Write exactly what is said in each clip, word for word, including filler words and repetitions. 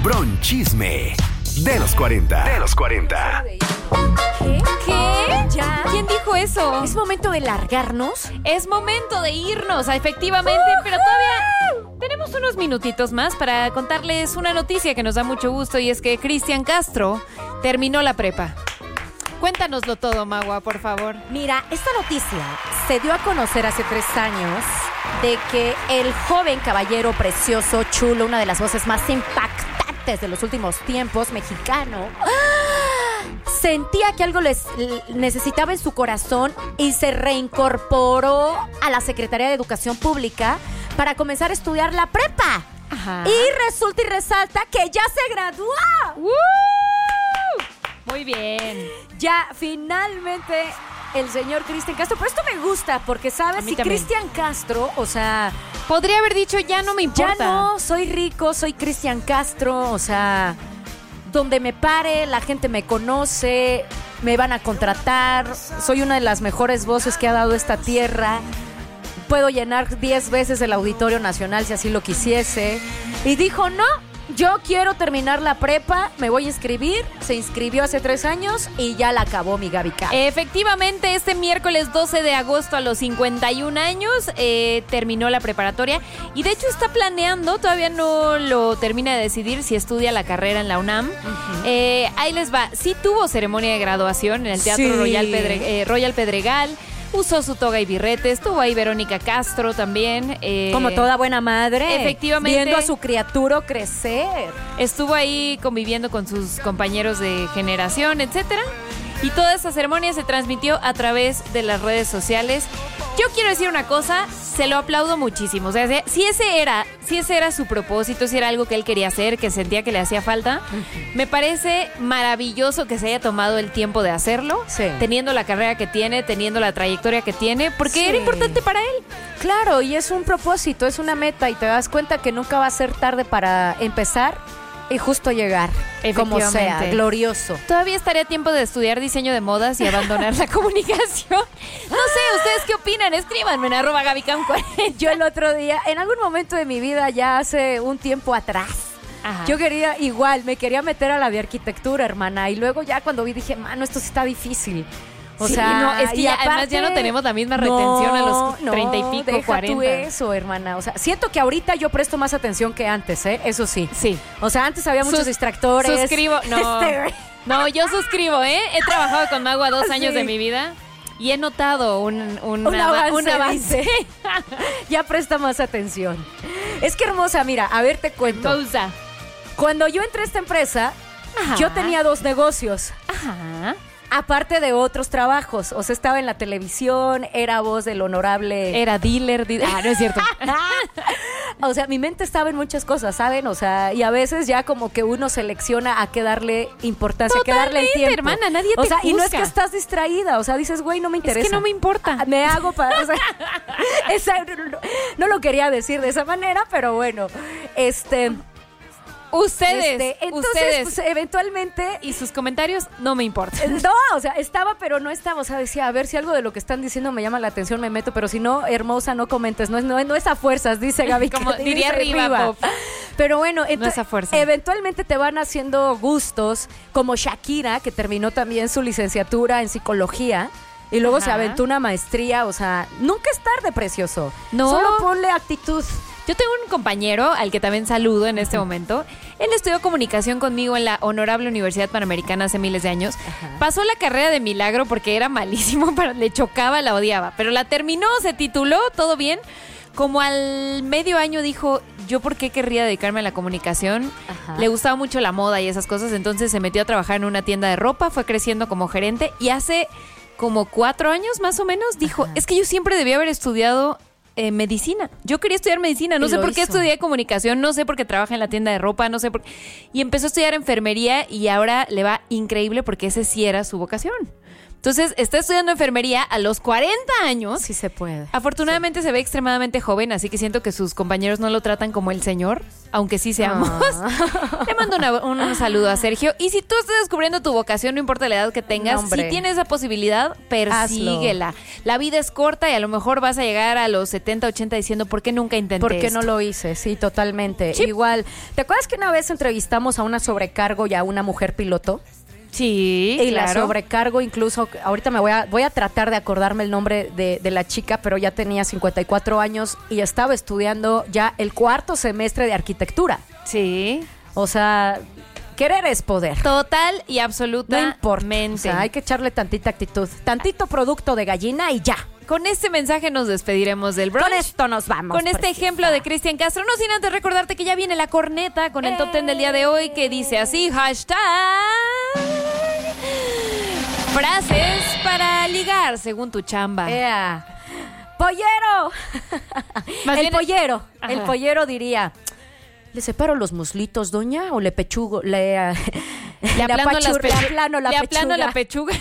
Bronchisme de los cuarenta. De los cuarenta. ¿Qué? ¿Qué? ¿Ya? ¿Quién dijo eso? ¿Es momento de largarnos? Es momento de irnos, efectivamente, uh-huh. pero todavía tenemos unos minutitos más para contarles una noticia que nos da mucho gusto, y es que Cristian Castro terminó la prepa. Cuéntanoslo todo, Magua, por favor. Mira, esta noticia se dio a conocer hace tres años de que el joven caballero precioso, chulo, una de las voces más impactantes de los últimos tiempos, mexicano, sentía que algo les necesitaba en su corazón y se reincorporó a la Secretaría de Educación Pública para comenzar a estudiar la prepa. Ajá. Y resulta y resalta que ya se graduó. ¡Uh! Muy bien. Ya finalmente el señor Cristian Castro. Pero esto me gusta porque, ¿sabes? Si Cristian Castro, o sea... podría haber dicho, ya no me importa. Ya no, soy rico, soy Cristian Castro, o sea... donde me pare, la gente me conoce, me van a contratar, soy una de las mejores voces que ha dado esta tierra, puedo llenar diez veces el Auditorio Nacional si así lo quisiese. Y dijo, no, yo quiero terminar la prepa, me voy a inscribir. Se inscribió hace tres años y ya la acabó mi Gaby Cam. Efectivamente, este miércoles doce de agosto a los cincuenta y un años eh, terminó la preparatoria. Y de hecho está planeando, todavía no lo termina de decidir, si estudia la carrera en la UNAM. Uh-huh. eh, Ahí les va, sí tuvo ceremonia de graduación en el Teatro sí. Royal, Pedre, eh, Royal Pedregal. Usó su toga y birrete, estuvo ahí Verónica Castro también. Eh, Como toda buena madre. Efectivamente. Viendo a su criatura crecer. Estuvo ahí conviviendo con sus compañeros de generación, etcétera. Y toda esa ceremonia se transmitió a través de las redes sociales. Yo quiero decir una cosa, se lo aplaudo muchísimo. O sea, si ese era, si ese era su propósito, si era algo que él quería hacer, que sentía que le hacía falta, uh-huh. me parece maravilloso que se haya tomado el tiempo de hacerlo, sí. teniendo la carrera que tiene, teniendo la trayectoria que tiene, porque sí. era importante para él. Claro, y es un propósito, es una meta, y te das cuenta que nunca va a ser tarde para empezar y justo llegar, como sea, glorioso. Todavía estaría tiempo de estudiar diseño de modas y abandonar la comunicación. No sé, ¿ustedes qué opinan? Escríbanme en arroba Gaby Cam cuarenta. Yo el otro día, en algún momento de mi vida, ya hace un tiempo atrás, ajá. yo quería igual, me quería meter a la de arquitectura, hermana, y luego ya cuando vi dije, mano, esto sí está difícil. O sí, sea, no, es que ya, aparte, además ya no tenemos la misma retención no, a los treinta y pico, deja cuarenta. Tú eso, hermana. O sea, siento que ahorita yo presto más atención que antes, ¿eh? Eso sí. Sí. O sea, antes había muchos Sus, distractores. Suscribo. No, este... no, yo suscribo, ¿eh? He trabajado con Magua dos años sí. de mi vida y he notado un, un, un avance. Un avance. Ya presta más atención. Es que hermosa, mira, a ver, te cuento. Pausa. Cuando yo entré a esta empresa, ajá. yo tenía dos negocios. Ajá. Aparte de otros trabajos, o sea, estaba en la televisión, era voz del honorable... Era dealer, dealer. Ah, no es cierto. O sea, mi mente estaba en muchas cosas, ¿saben? O sea, y a veces ya como que uno selecciona a qué darle importancia, a qué darle el tiempo. Hermana, nadie te O sea, juzga. Y no es que estás distraída, o sea, dices, güey, no me interesa. Es que no me importa. Me hago para... O sea, esa, no, no lo quería decir de esa manera, pero bueno, este... Ustedes, este, entonces, ustedes. Pues, eventualmente... Y sus comentarios no me importan. No, o sea, estaba, pero no estaba. O sea, decía, a ver si algo de lo que están diciendo me llama la atención, me meto. Pero si no, hermosa, no comentes. No es, no, no es a fuerzas, dice Gaby. Como que diría arriba, arriba. Pop. Pero bueno, no es a fuerza. Eventualmente te van haciendo gustos, como Shakira, que terminó también su licenciatura en psicología. Y luego ajá. se aventó una maestría. O sea, nunca es tarde, precioso. No. Solo ponle actitud. Yo tengo un compañero al que también saludo en este momento. Él estudió comunicación conmigo en la Honorable Universidad Panamericana hace miles de años. Ajá. Pasó la carrera de milagro porque era malísimo, pero le chocaba, la odiaba. Pero la terminó, se tituló, todo bien. Como al medio año dijo, ¿yo por qué querría dedicarme a la comunicación? Ajá. Le gustaba mucho la moda y esas cosas, entonces se metió a trabajar en una tienda de ropa, fue creciendo como gerente y hace como cuatro años más o menos dijo, ajá. es que yo siempre debía haber estudiado... Eh, medicina. Yo quería estudiar medicina, no sé por qué estudié comunicación, no sé por qué trabaja en la tienda de ropa, no sé por qué. Y empezó a estudiar enfermería y ahora le va increíble porque ese sí era su vocación. Entonces, está estudiando enfermería a los cuarenta años. Sí se puede. Afortunadamente sí. se ve extremadamente joven, así que siento que sus compañeros no lo tratan como el señor, aunque sí seamos. Ah. Le mando una, un, un saludo a Sergio. Y si tú estás descubriendo tu vocación, no importa la edad que tengas, no, si tienes esa posibilidad, persíguela. Hazlo. La vida es corta y a lo mejor vas a llegar a los setenta, ochenta diciendo, ¿por qué nunca intenté ¿Por qué esto? no lo hice? Sí, totalmente. Sí. Igual, ¿te acuerdas que una vez entrevistamos a una sobrecargo y a una mujer piloto? Sí, y claro. la sobrecargo incluso, ahorita me voy a voy a tratar de acordarme el nombre de, de la chica, pero ya tenía cincuenta y cuatro años y estaba estudiando ya el cuarto semestre de arquitectura. Sí. O sea, querer es poder. Total y absolutamente. No importa. O sea, hay que echarle tantita actitud, tantito producto de gallina y ya. Con este mensaje nos despediremos del brunch. Con esto nos vamos. Con este preciosa. ejemplo de Cristian Castro. No sin antes recordarte que ya viene la corneta con el eh. top ten del día de hoy que dice así, hashtag... Frases para ligar según tu chamba. Yeah. ¡Pollero! Más el bien, pollero. Ajá. El pollero diría... ¿Le separo los muslitos, doña? ¿O le pechugo? Le, le aplano, apachur, las le aplano la le pechuga. aplano la pechuga.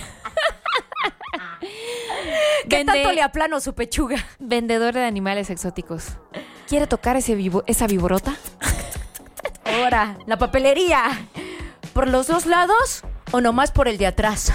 ¿Qué Vende... tanto le aplano su pechuga? Vendedor de animales exóticos. ¿Quiere tocar ese vivo, esa viborota? Ahora, la papelería. ¿Por los dos lados o nomás por el de atrás?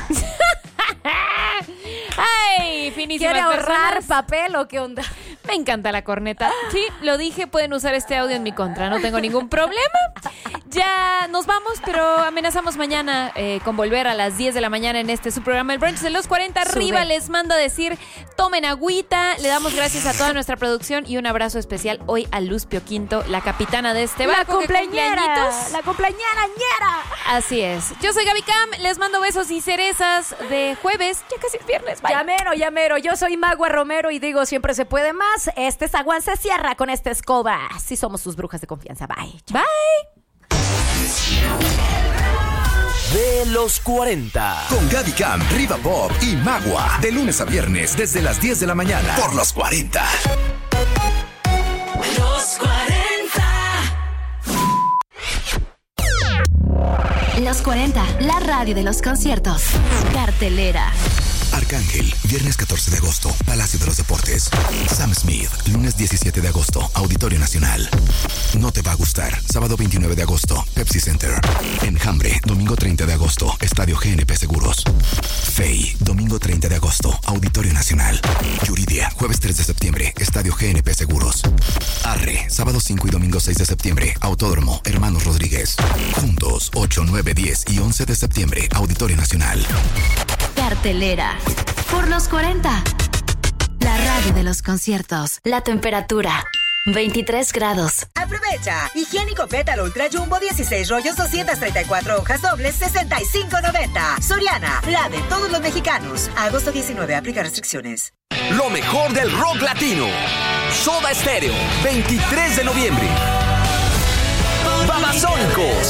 ¡Ay, finísimas ¿Quiere ahorrar personas? papel o qué onda? Me encanta la corneta. Sí, lo dije, pueden usar este audio en mi contra, no tengo ningún problema. Ya nos vamos, pero amenazamos mañana eh, con volver a las diez de la mañana en este su programa El Brunch de los cuarenta. Arriba les mando a decir, tomen agüita. Le damos gracias a toda nuestra producción y un abrazo especial hoy a Luz Pio Quinto, la capitana de este barco. La cumpleañera, la cumpleañera ñera. Así es. Yo soy Gaby Cam, les mando besos y cerezas de jueves. Ya casi es viernes. Bye. Llamero, llamero. Yo soy Magua Romero y digo, siempre se puede más. Este zaguán se cierra con esta escoba. Sí somos sus brujas de confianza. Bye. Bye. De los cuarenta. Con Gaby Cam, Riva Pop y Magua. De lunes a viernes desde las diez de la mañana. Por los cuarenta. Los cuarenta. Los cuarenta, la radio de los conciertos. Cartelera. Arcángel, viernes catorce de agosto, Palacio de los Deportes. Sam Smith, lunes diecisiete de agosto, Auditorio Nacional. No te va a gustar, sábado veintinueve de agosto, Pepsi Center. Enjambre, domingo treinta de agosto, Estadio G N P Seguros. Fey, domingo treinta de agosto, Auditorio Nacional. Yuridia, jueves tres de septiembre, Estadio G N P Seguros. Arre, sábado cinco y domingo seis de septiembre, Autódromo Hermanos Rodríguez. Juntos, ocho, nueve, diez y once de septiembre, Auditorio Nacional. Cartelera. Por los cuarenta. La radio de los conciertos. La temperatura. veintitrés grados. Aprovecha. Higiénico Pétalo Ultra Jumbo dieciséis rollos, doscientas treinta y cuatro hojas dobles, sesenta y cinco noventa. Soriana, la de todos los mexicanos. Agosto diecinueve, aplica restricciones. Lo mejor del rock latino. Soda Stereo, veintitrés de noviembre. Babasónicos,